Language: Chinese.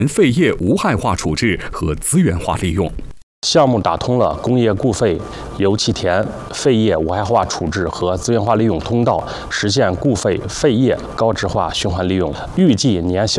废液无害化处置和资源化利用。 项目打通了工业固废、油气田、废液无害化处置和资源化利用通道，实现固废废液高质化循环利用。预计年销